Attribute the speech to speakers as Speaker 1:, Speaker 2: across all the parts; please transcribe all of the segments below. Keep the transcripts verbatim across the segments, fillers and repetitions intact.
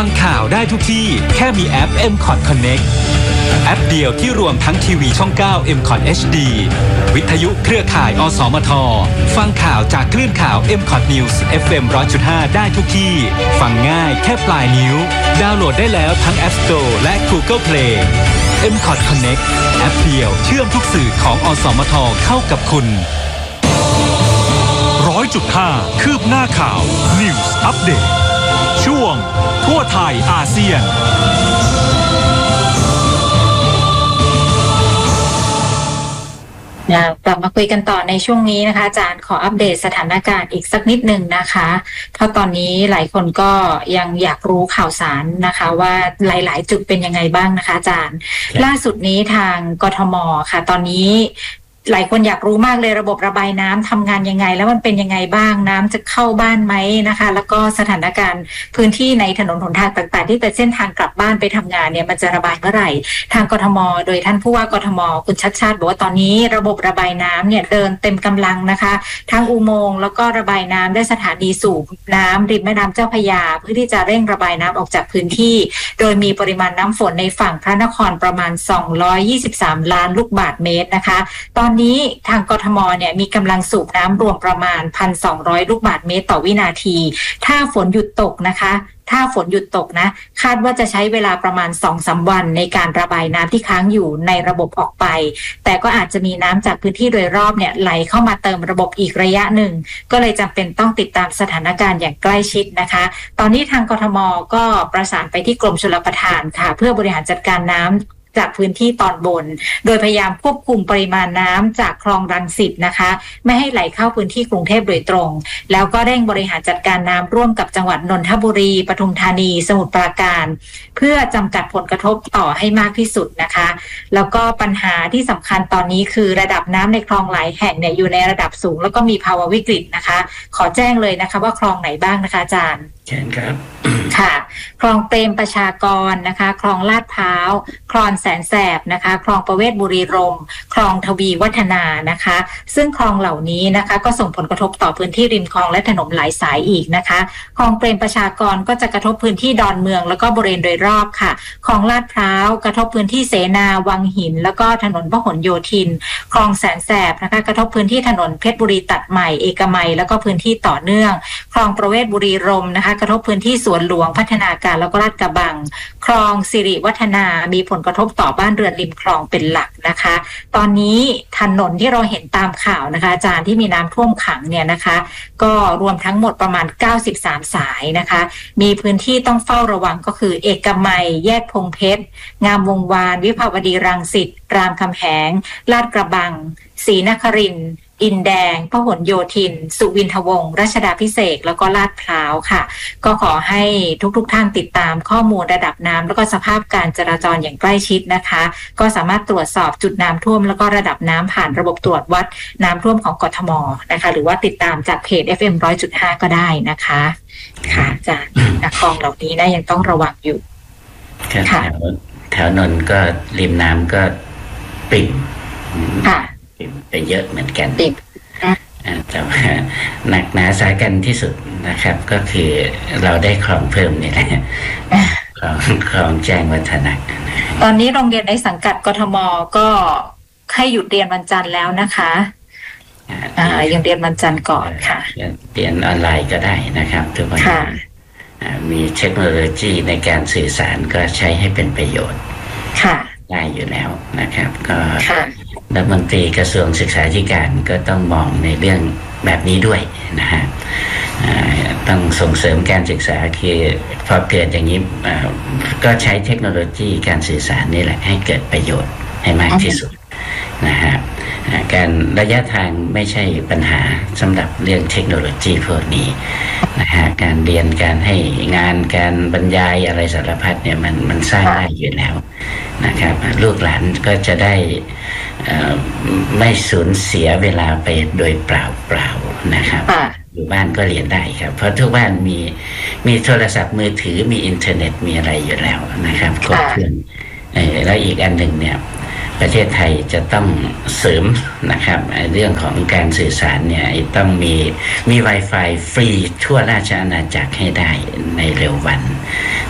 Speaker 1: ฟังข่าวได้ทุกที่แค่มีแอป เอ็ม คอท Connect แอปเดียวที่รวมทั้งทีวีช่อง เก้า เอ็ม คอท เอช ดี วิทยุเครือข่ายอสมทฟังข่าวจากคลื่นข่าว เอ็ม คอท News เอฟ เอ็ม หนึ่งร้อยจุดห้า ได้ทุกที่ฟังง่ายแค่ปลายนิ้วดาวน์โหลดได้แล้วทั้ง App Store และ Google Play เอ็ม คอท Connect แอปเดียวเชื่อมทุกสื่อของอสมทเข้ากับคุณ
Speaker 2: ร้อยจุดห้าคืบหน้าข่าว News Update ช่วงทั่วไทยอาเซียน
Speaker 3: กลับมาคุยกันต่อในช่วงนี้นะคะอาจารย์ขออัปเดตสถานการณ์อีกสักนิดหนึ่งนะคะเพราะตอนนี้หลายคนก็ยังอยากรู้ข่าวสารนะคะว่าหลายๆจุดเป็นยังไงบ้างนะคะอาจารย์ล่าสุดนี้ทางกทมค่ะตอนนี้หลายคนอยากรู้มากเลยระบบระบายน้ำทำงานยังไงแล้วมันเป็นยังไงบ้างน้ำจะเข้าบ้านไหมนะคะแล้วก็สถานการณ์พื้นที่ในถนนหนทางต่างๆที่เป็นเส้นทางกลับบ้านไปทำงานเนี่ยมันจะระบายเมื่อไหร่ทางกทมโดยท่านผู้ว่ากทมคุณชัชชาติบอกว่าตอนนี้ระบบระบายน้ำเนี่ยเดินเต็มกำลังนะคะทั้งอุโมงค์แล้วก็ระบายน้ำได้สถานีสูบน้ำริมแม่น้ำเจ้าพระยาเพื่อที่จะเร่งระบายน้ำออกจากพื้นที่โดยมีปริมาณน้ำฝนในฝั่งพระนครประมาณสองร้อยยี่สิบสามล้านลูกบาศก์เมตรนะคะตอนนี้ทางกทมเนี่ยมีกำลังสูบน้ำรวมประมาณ หนึ่งพันสองร้อย ลูกบาศก์เมตรต่อวินาทีถ้าฝนหยุดตกนะคะถ้าฝนหยุดตกนะคาดว่าจะใช้เวลาประมาณ สองถึงสาม วันในการระบายน้ำที่ค้างอยู่ในระบบออกไปแต่ก็อาจจะมีน้ำจากพื้นที่โดยรอบเนี่ยไหลเข้ามาเติมระบบอีกระยะหนึ่งก็เลยจำเป็นต้องติดตามสถานการณ์อย่างใกล้ชิดนะคะตอนนี้ทางกทมก็ประสานไปที่กรมชลประทานค่ะเพื่อบริหารจัดการน้ำจากพื้นที่ตอนบนโดยพยายามควบคุมปริมาณน้ำจากคลองรังสิตนะคะไม่ให้ไหลเข้าพื้นที่กรุงเทพโดยตรงแล้วก็เร่งบริหารจัดการน้ำร่วมกับจังหวัดนนทบุรีปทุมธานีสมุทรปราการเพื่อจำกัดผลกระทบต่อให้มากที่สุดนะคะแล้วก็ปัญหาที่สำคัญตอนนี้คือระดับน้ำในคลองหลายแห่งเนี่ยอยู่ในระดับสูงแล้วก็มีภาวะวิกฤตนะคะขอแจ้งเลยนะคะว่าคลองไหนบ้างนะคะอาจารย์
Speaker 4: เชิญครับ
Speaker 3: ค่ะคลองเปรมประชากรนะคะคลองลาดพร้าวคลองแสนแสบนะคะคลองประเวศบุรีรมย์คลองทวีวัฒนานะคะซึ่งคลองเหล่านี้นะคะก็ส่งผลกระทบต่อพื้นที่ริมคลองและถนนหลายสายอีกนะคะคลองเปรมประชากรก็จะกระทบพื้นที่ดอนเมืองแล้วก็บริเวณโดยรอบค่ะคลองลาดพร้าวกระทบพื้นที่เสนาวังหินแล้วก็ถนนพหลโยธินคลองแสนแสบนะคะกระทบพื้นที่ถนนเพชรบุรีตัดใหม่เอกมัยแล้วก็พื้นที่ต่อเนื่องคลองประเวศบุรีรมย์นะคะกระทบพื้นที่สวนหลวงพัฒนาการแล้วก็ลาดกระบังคลองสิริวัฒนามีผลกระทบต่อบ้านเรือนริมคลองเป็นหลักนะคะตอนนี้ถนนที่เราเห็นตามข่าวนะคะอาจารย์ที่มีน้ำท่วมขังเนี่ยนะคะก็รวมทั้งหมดประมาณเก้าสิบสามสายนะคะมีพื้นที่ต้องเฝ้าระวังก็คือเอกมัยแยกพงเพชรงามวงวานวิภาวดีรังสิตรามคำแหงลาดกระบังศรีนครินทร์อินแดงพหลโยธินสุวินทวงศ์รัชดาภิเษกแล้วก็ลาดพร้าวค่ะก็ขอให้ทุกๆ ท, ท่านติดตามข้อมูลระดับน้ำแล้วก็สภาพการจราจรอย่างใกล้ชิดนะคะก็สามารถตรวจสอบจุดน้ำท่วมแล้วก็ระดับน้ำผ่านระบบตรวจวัดน้ำท่วมของกทมนะคะหรือว่าติดตามจากเพจ เอฟ เอ็ม หนึ่งร้อยจุดห้า ก็ได้นะคะค่ะอาจารย์คลองเหล่านี้นะยังต้องระวังอยู่
Speaker 4: ค่ะแถวแถวนนก็ริมน้ำก็ปิ่ม
Speaker 3: ค่ะ
Speaker 4: ไปเยอะเหมือนกันแต่ว่าหนักหนาสากันที่สุดนะครับก็คือเราได้คลองเพิ่มนี่แหละคลองคลองแจ้งวัฒนะ
Speaker 3: ตอนนี้โรงเรียนในสังกัดกทมก็ให้หยุดเรียนวันจันทร์แล้วนะคะอ่ายังเรียนวันจันทร์ก่อนค่ะ
Speaker 4: เรียนออนไลน์ก็ได้นะครับทุกวันมีเทคโนโลยีในการสื่อสารก็ใช้ให้เป็นประโยชน์ได้อยู่แล้วนะครับก็รัฐมนตรีกระทรวงศึกษาธิการก็ต้องมองในเรื่องแบบนี้ด้วยนะฮะต้องส่งเสริมการศึกษาคือพอเกิดอย่างนี้ก็ใช้เทคโนโลยีการสื่อสารนี่แหละให้เกิดประโยชน์ให้มากที่สุดนะฮะการระยะทางไม่ใช่ปัญหาสำหรับเรื่องเทคโนโลยีพวกนี้นะฮะการเรียนการให้งานการบรรยายอะไรสารพัดเนี่ยมันมันสร้างได้อยู่แล้วนะครับลูกหลานก็จะได้ไม่สูญเสียเวลาไปโดยเปล่าเปล่านะครับอยู่บ้านก็เรียนได้ครับเพราะทุกบ้านมีมีโทรศัพท์มือถือมีอินเทอร์เน็ตมีอะไรอยู่แล้วนะครับครบถ้วนแล้วอีกอันหนึ่งเนี่ยประเทศไทยจะต้องเสริมนะครับเรื่องของการสื่อสารเนี่ยต้องมีมี Wi-Fi ฟรีทั่วราชอาณาจักรให้ได้ในเร็ววัน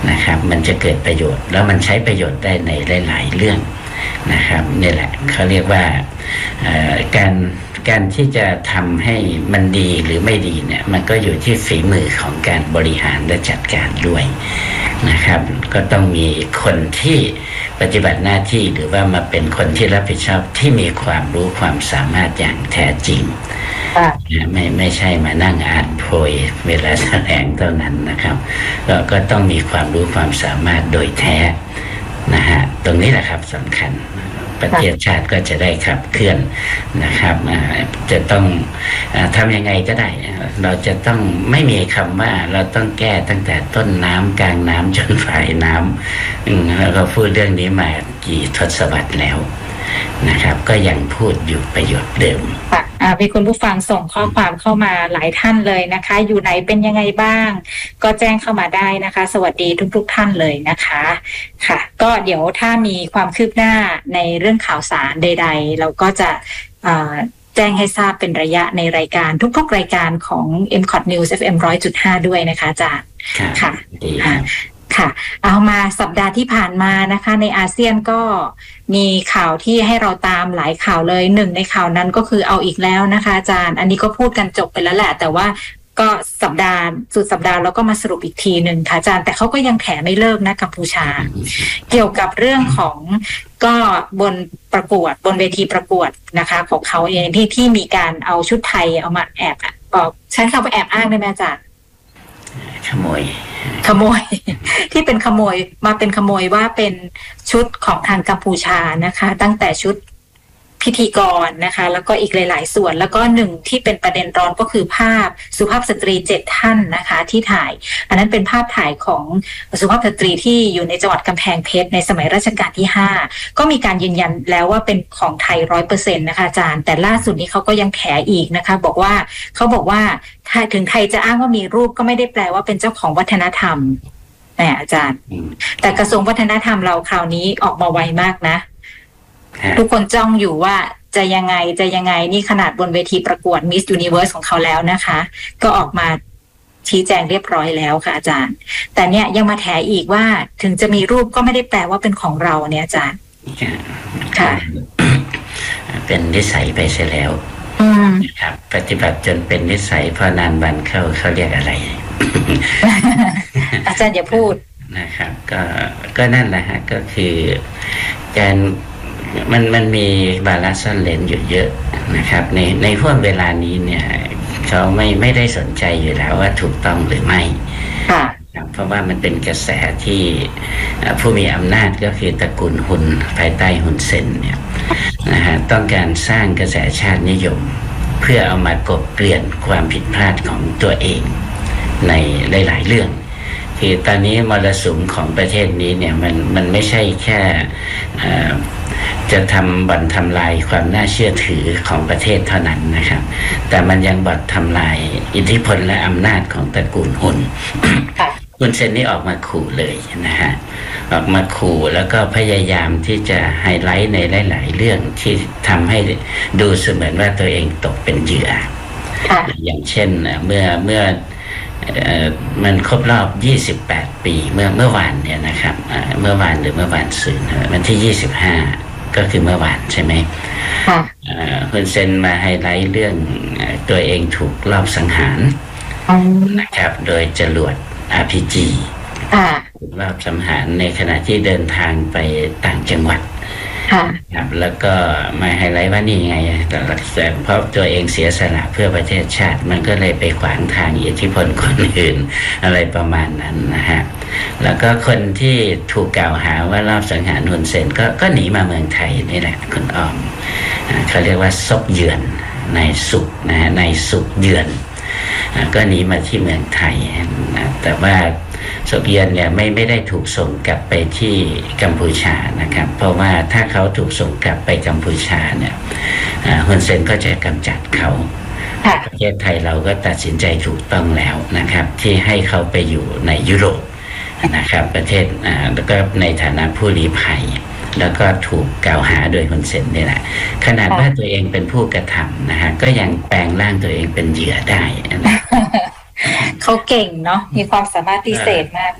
Speaker 4: นะครับมันจะเกิดประโยชน์แล้วมันใช้ประโยชน์ได้ในหลายๆเรื่องนะครับนี่แหละเขาเรียกว่าการการที่จะทำให้มันดีหรือไม่ดีเนี่ยมันก็อยู่ที่ฝีมือของการบริหารและจัดการด้วยนะครับก็ต้องมีคนที่ปฏิบัติหน้าที่หรือว่ามาเป็นคนที่รับผิดชอบที่มีความรู้ความสามารถอย่างแท้จริงไม่ไม่ใช่มานั่งอ่านโพยเวลาแถลงเท่านั้นนะครับก็ก็ต้องมีความรู้ความสามารถโดยแท้นะฮะตรงนี้แหละครับสำคัญประเทศชาติก็จะได้ขับเคลื่อนนะครับจะต้องทำยังไงก็ได้เราจะต้องไม่มีคำว่าเราต้องแก้ตั้งแต่ต้นน้ำกลางน้ำจนปลายน้ำเราพูดเรื่องนี้มากี่ทศวรรษแล้วนะครับก็ยังพูดอยู่ประโยชน์เดิม
Speaker 3: มีคุณผู้ฟังส่งข้อความเข้ามาหลายท่านเลยนะคะอยู่ไหนเป็นยังไงบ้างก็แจ้งเข้ามาได้นะคะสวัสดีทุกๆท่านเลยนะคะค่ะก็เดี๋ยวถ้ามีความคืบหน้าในเรื่องข่าวสารใดๆเราก็จะแจ้งให้ทราบเป็นระยะในรายการทุกๆรายการของ เอ็ม คอท News เอฟ เอ็ม หนึ่งร้อยจุดห้า ด้วยนะคะอาจารย์ค่ะค่ะเอามาสัปดาห์ที่ผ่านมานะคะในอาเซียนก็มีข่าวที่ให้เราตามหลายข่าวเลยหนึ่งในข่าวนั้นก็คือเอาอีกแล้วนะคะอาจารย์อันนี้ก็พูดกันจบไปแล้วแหละแต่ว่าก็สัปดาห์สุดสัปดาห์แล้วก็มาสรุปอีกทีหนึ่งค่ะอาจารย์แต่เขาก็ยังแถไม่เลิกนะกัมพูชาเกี่ยวกับเรื่องของก็บนประกวดบนเวทีประกวดนะคะของเขาเองที่ที่มีการเอาชุดไทยเอามาแอบออกใช้คำว่าแอบอ้างได้ไหมอาจารย์
Speaker 4: ขโมย
Speaker 3: ขโมยที่เป็นขโมยมาเป็นขโมยว่าเป็นชุดของทางกัมพูชานะคะตั้งแต่ชุดพิธีกรนะคะแล้วก็อีกหลายๆส่วนแล้วก็หนึ่งที่เป็นประเด็นร้อนก็คือภาพสุภาพสตรีเจ็ดท่านนะคะที่ถ่ายอันนั้นเป็นภาพถ่ายของสุภาพสตรีที่อยู่ในจังหวัดกำแพงเพชรในสมัยรัชกาลที่ห้าก็มีการยืนยันแล้วว่าเป็นของไทย ร้อยเปอร์เซ็นต์ นะคะอาจารย์แต่ล่าสุดนี้เขาก็ยังแถอีกนะคะบอกว่าเขาบอกว่าถึงไทยจะอ้างว่ามีรูปก็ไม่ได้แปลว่าเป็นเจ้าของวัฒนธรรมแหมอาจารย์แต่กระทรวงวัฒนธรรมเราคราวนี้ออกมาไวมากนะทุกคนจ้องอยู่ว่าจะยังไงจะยังไงนี่ขนาดบนเวทีประกวด Miss Universe ของเขาแล้วนะคะก็ออกมาชี้แจงเรียบร้อยแล้วค่ะอาจารย์แต่เนี่ยยังมาแถอีกว่าถึงจะมีรูปก็ไม่ได้แปลว่าเป็นของเราเนี่ยอาจารย์ค่ะ
Speaker 4: เป็นนิสัยไปเสียแล้วครับปฏิบัติจนเป็นนิสัยพอนานวันเข้าเขาเรียกอะไร
Speaker 3: อาจารย์อย่าพูด
Speaker 4: นะครับก็ก็นั่นแหละฮะก็คือการมันมันมีบาลานซ์ซ่อนเร้นอยู่เยอะนะครับในในช่วงเวลานี้เนี่ยเขาไม่ไม่ได้สนใจอยู่แล้วว่าถูกต้องหรือไม่เพราะว่ามันเป็นกระแสที่ผู้มีอำนาจก็คือตระกูลฮุนภายใต้ฮุนเซนเนี่ยนะฮะต้องการสร้างกระแสชาตินิยมเพื่อเอามากบเกลื่อนความผิดพลาดของตัวเองในหลายๆเรื่องคือตอนนี้มรสุมของประเทศนี้เนี่ยมันมันไม่ใช่แค่จะทำบ่อนทำลายความน่าเชื่อถือของประเทศเท่านั้นนะครับแต่มันยังบ่อนทำลายอิทธิพลและอำนาจของตระกูลฮุนฮุนเซนนี่ออกมาขู่เลยนะฮะออกมาขู่แล้วก็พยายามที่จะไฮไลท์ในหลายๆเรื่องที่ทำให้ดูเสมือนว่าตัวเองตกเป็นเหยื่ออย่างเช่นเมื่อเมื่อมันครบรอบยี่สิบแปดปีเมื่อเมื่อวานเนี่ยนะครับเมื่อวานหรือเมื่อวานซืนวันที่ยี่สิบห้าก็คือเมื่อวานใช่ไหมคุณเซนมาไฮไลท์เรื่องตัวเองถูกลอบสังหารนะครับโดยจรวด อาร์ พี จี ถูกลอบสังหารในขณะที่เดินทางไปต่างจังหวัดครับแล้วก็มาไฮไลท์ว่านี่ไงแต่เพราะตัวเองเสียสละเพื่อประเทศชาติมันก็เลยไปขวางทางอิทธิพลคนอื่นอะไรประมาณนั้นนะฮะแล้วก็คนที่ถูกกล่าวหาว่ารอบสังหารฮุนเซนก็ก็หนีมาเมืองไทยนี่แหละคุณอ้อมเขาเรียกว่าซบเยือนในสุขนะฮะในสุขเยือนก็หนีมาที่เมืองไทยนะแต่ว่าซบเยือนเนี่ยไม่ไม่ได้ถูกส่งกลับไปที่กัมพูชานะครับเพราะว่าถ้าเขาถูกส่งกลับไปกัมพูชาเนี่ยฮุนเซนก็จะกำจัดเขาประเทศไทยเราก็ตัดสินใจถูกต้องแล้วนะครับที่ให้เขาไปอยู่ในยุโรปนะครับประเทศอ่าแล้วก็ในฐานะผู้ลี้ภัยแล้วก็ถูกกล่าวหาโดยฮุนเซนนี่แหละขนาดว่าตัวเองเป็นผู้กระทำนะฮะก็ยังแปลงร่างตัวเองเป็นเหยื่อได้
Speaker 3: เขาเก่งเนาะมีความสามารถพิเศษมากเลย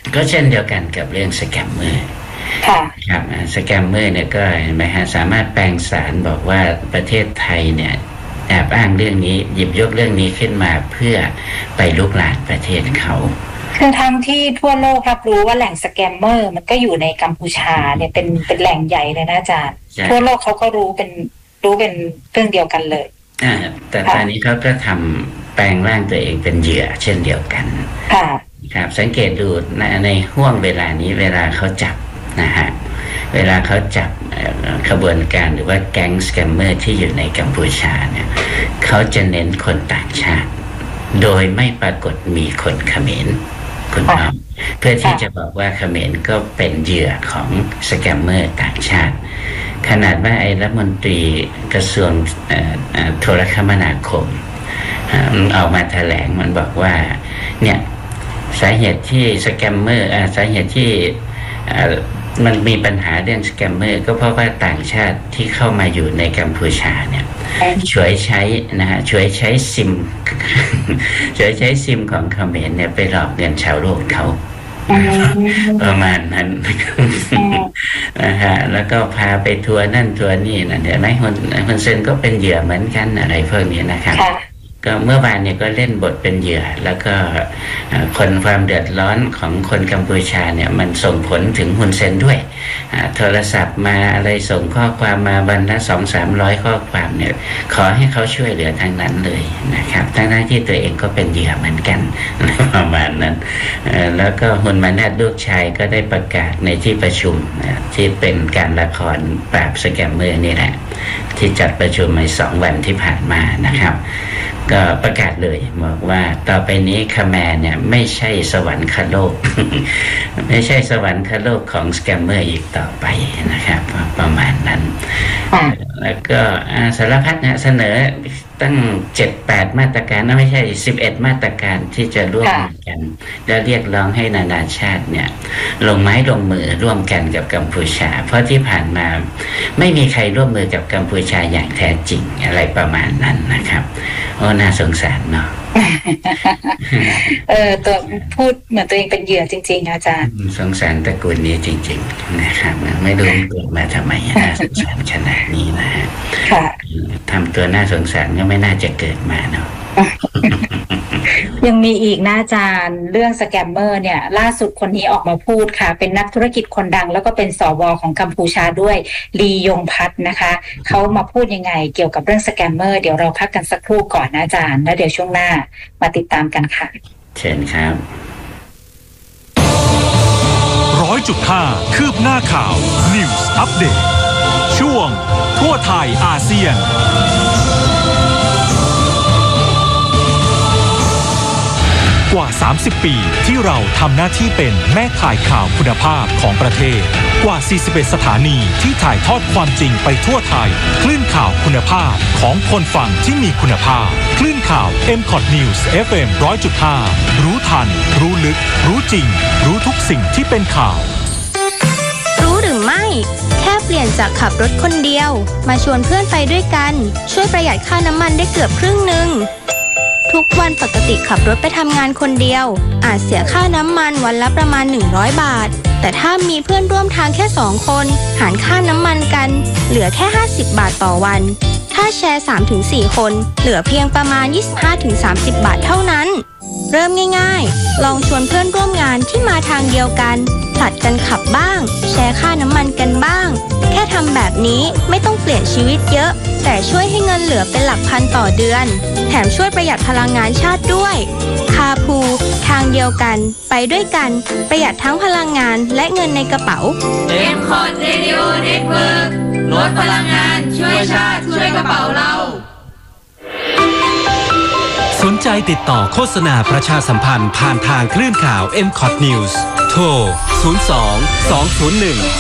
Speaker 4: ก็เช่นเดียวกันกับเรื่องสแกมเมอร์ครับสแกมเมอร์เนี่ยก็เห็นไหมฮะสามารถแปลงสารบอกว่าประเทศไทยเนี่ยแอบอ้างเรื่องนี้หยิบยกเรื่องนี้ขึ้นมาเพื่อไปลุกลานประเทศเขา
Speaker 3: คือทั้งที่ทั่วโลกรับรู้ว่าแหล่งสแกมเมอร์มันก็อยู่ในกัมพูชาเนี่ยเป็นเป็นแหล่งใหญ่เลยนะอาจารย์ทั่วโลกเขาก็รู้เป็นรู้เป็นเรื่องเดียวกันเลย
Speaker 4: อ่าแต่ตอนนี้เขาก็ทำแปลงร่างตัวเองเป็นเหยื่อเช่นเดียวกัน
Speaker 3: ค่ะ
Speaker 4: ครับสังเกตดูในในห่วงเวลานี้เวลาเขาจับนะฮะเวลาเขาจับขบวนการหรือว่าแก๊งสแกมเมอร์ที่อยู่ในกัมพูชาเนี่ยเขาจะเน้นคนต่างชาติโดยไม่ปรากฏมีคนเขมรคุณพ่อเพื่อที่จะบอกว่าเขมรก็เป็นเหยื่อของสแกมเมอร์ต่างชาติขนาดว่าไอ้รัฐมนตรีกระทรวงโทรคมนาคมออกมาแถลงมันบอกว่าเนี่ยสาเหตุที่สแกมเมอร์สาเหตุที่มันมีปัญหาเรื่องสแกมเมอร์ก็เพราะว่าต่างชาติที่เข้ามาอยู่ในกัมพูชาเนี่ยช่วยใช้นะฮะช่วยใช้ซิมช่วยใช้ซิมของเขมรเนี่ยไปหลอกเงินชาวโลกเขาประมาณนั้นนะฮะแล้วก็พาไปทัวร์นั่นทัวร์นี่นะเดี๋ยวนะคนคนเซนก็เป็นเหยื่อเหมือนกันอะไรพวกนี้นะครับก็เมื่อวานเนี่ยก็เล่นบทเป็นเหยื่อแล้วก็คนความเดือดร้อนของคนกัมพูชาเนี่ยมันส่งผลถึงฮุนเซนด้วยโทรศัพท์มาอะไรส่งข้อความมาวันละสองสามร้อยข้อความเนี่ยขอให้เขาช่วยเหลือทางนั้นเลยนะครับทั้งที่ตัวเองก็เป็นเหยื่อเหมือนกันประมาณนั้นแล้วก็ฮุนมานัดลูกชายก็ได้ประกาศในที่ประชุมที่เป็นการละครปราบสแกมเมอร์นี่แหละที่จัดประชุมในสองวันที่ผ่านมานะครับก็ประกาศเลยบอกว่าต่อไปนี้คแมร์เนี่ยไม่ใช่สวรรคโลก ไม่ใช่สวรรคโลกของสแกมเมอร์อีกต่อไปนะครับประมาณนั้นแล้วก็สารพัดนะเสนอตั้ง เจ็ดแปด มาตรการนะไม่ใช่สิบเอ็ดมาตรการที่จะร่วมกันแล้วเรียกร้องให้นานาชาติเนี่ยลงไม้ลงมือร่วมกันกับกัมพูชาเพราะที่ผ่านมาไม่มีใครร่วมมือกับกัมพูชาอย่างแท้จริงอะไรประมาณนั้นนะครับโอ้น่าสงสารเนาะ
Speaker 3: เออตัวพูดเหมือนตัวเองเป็นเหยื่อจริงๆอาจารย์
Speaker 4: สงสารตระกูลนี้จริงๆนะครับไม่รู้เกิดมาทำไมน่าสงสารขนาดนี้นะฮะทำตัวน่าสงสารก็ไม่น่าจะเกิดมาเนาะ
Speaker 3: ยังมีอีกนะอาจารย์เรื่องสแกมเมอร์เนี่ยล่าสุดคนนี้ออกมาพูดค่ะเป็นนักธุรกิจคนดังแล้วก็เป็นสวของกัมพูชาด้วยลียงพัฒน์นะคะเขามาพูดยังไงเกี่ยวกับเรื่องสแกมเมอร์เดี๋ยวเราพักกันสักครู่ก่อนนะอาจารย์แล้วเดี๋ยวช่วงหน้ามาติดตามกันค่ะ
Speaker 4: เชิญครับ
Speaker 2: ร้อยจุดห้าคืบหน้าข่าว News Update ช่วงทั่วไทยอาเซียนกว่าสามสิบปีที่เราทำหน้าที่เป็นแม่ข่ายข่าวคุณภาพของประเทศกว่าสี่สิบเอ็ดสถานีที่ถ่ายทอดความจริงไปทั่วไทยคลื่นข่าวคุณภาพของคนฟังที่มีคุณภาพคลื่นข่าว เอ็ม คอท News เอฟ เอ็ม หนึ่งร้อยจุดห้า รู้ทันรู้ลึกรู้จริงรู้ทุกสิ่งที่เป็นข่าว
Speaker 5: รู้หรือไม่แค่เปลี่ยนจากขับรถคนเดียวมาชวนเพื่อนไปด้วยกันช่วยประหยัดค่าน้ำมันได้เกือบครึ่งนึงทุกวันปกติขับรถไปทำงานคนเดียวอาจเสียค่าน้ำมันวันละประมาณหนึ่งร้อยบาทแต่ถ้ามีเพื่อนร่วมทางแค่สองคนหารค่าน้ำมันกันเหลือแค่ห้าสิบบาทต่อวันถ้าแชร์ สามถึงสี่ คนเหลือเพียงประมาณ ยี่สิบห้าถึงสามสิบ บาทเท่านั้นเริ่มง่ายๆลองชวนเพื่อนร่วมงานที่มาทางเดียวกันผลัดกันขับบ้างแชร์ค่าน้ำมันกันบ้างแค่ทำแบบนี้ไม่ต้องเปลี่ยนชีวิตเยอะแต่ช่วยให้เงินเหลือเป็นหลักพันต่อเดือนแถมช่วยประหยัดพลังงานชาติด้วยคาพูทางเดียวกันไปด้วยกันประหยัดทั้งพลังงานและเงินในกระเป๋า
Speaker 6: เอ็ม คอท Radio Network ลดพลังงานช่วยชาติช่วยกระเป๋าเรา
Speaker 1: สนใจติดต่อโฆษณาประชาสัมพันธ์ผ่านทางคลื่นข่าว เอ็ม คอท News โทร ศูนย์ สอง สอง ศูนย์ หนึ่ง